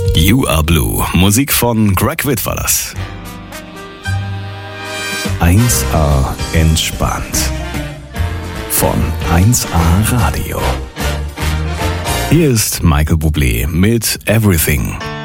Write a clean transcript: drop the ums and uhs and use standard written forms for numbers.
You Are Blue, Musik von Greg Witt war das. 1A entspannt. Von 1A Radio. Hier ist Michael Bublé mit Everything.